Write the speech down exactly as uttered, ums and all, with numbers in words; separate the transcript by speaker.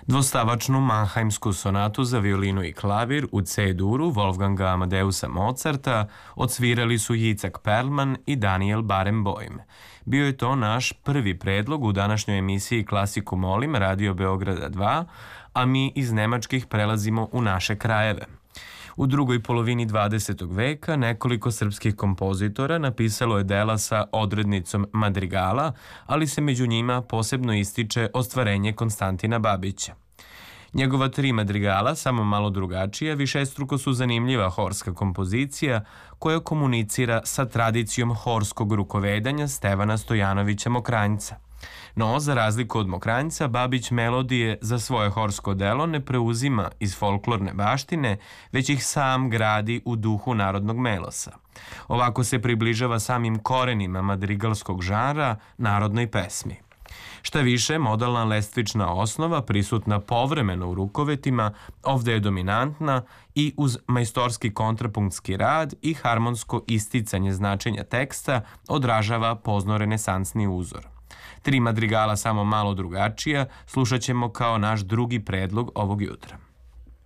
Speaker 1: Dvostavačnu Mannheimsku sonatu za violinu i klavir u C-duru Wolfganga Amadeusa Mozarta odsvirali su Jicak Perlman i Daniel Barenboim. Bio je to naš prvi predlog u današnjoj emisiji Klasiku molim Radio Beograda dva, a mi iz nemačkih prelazimo u naše krajeve. U drugoj polovini dvadesetog veka nekoliko srpskih kompozitora napisalo je dela sa odrednicom madrigala, ali se među njima posebno ističe ostvarenje Konstantina Babića. Njegova tri madrigala, samo malo drugačija, višestruko su zanimljiva horska kompozicija koja komunicira sa tradicijom horskog rukovedanja Stevana Stojanovića Mokranjca. No, za razliku od Mokranjca, Babić melodije za svoje horsko delo ne preuzima iz folklorne baštine, već ih sam gradi u duhu narodnog melosa. Ovako se približava samim korenima madrigalskog žanra, narodnoj pesmi. Šta više, modalna lestvična osnova, prisutna povremeno u rukovetima, ovde je dominantna i uz majstorski kontrapunktski rad i harmonsko isticanje značenja teksta odražava pozno-renesansni uzor. Tri madrigala samo malo drugačija slušat ćemo kao naš drugi predlog ovog jutra.